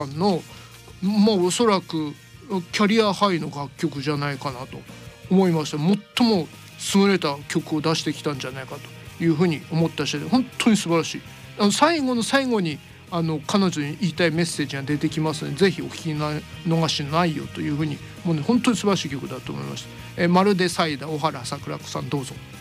のおそらくキャリアハイの楽曲じゃないかなと思いました。最も優れた曲を出してきたんじゃないかというふうに思ったし、本当に素晴らしい。最後の最後に彼女に言いたいメッセージが出てきますので、ぜひお聞き逃しないよというふうに、もうね本当に素晴らしい曲だと思いました。まるでサイダー小原桜子さん、どうぞ。